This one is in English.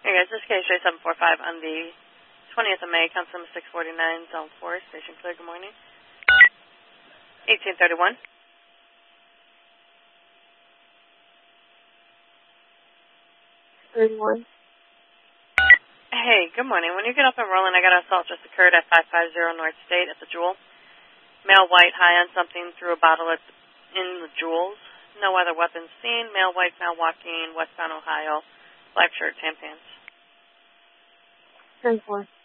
Hey guys, this is KSJ 745 on the 20th of May, Council number 649, Zone 4, Station Clear. Good morning. 1831. 31. Hey, good morning. When you get up and rolling, I got an assault just occurred at 550 North State at the Jewel. Male white, high on something, threw a bottle in the Jewels. No other weapons seen. Male white, now walking westbound Ohio. Black shirt, tan pants. 10-4.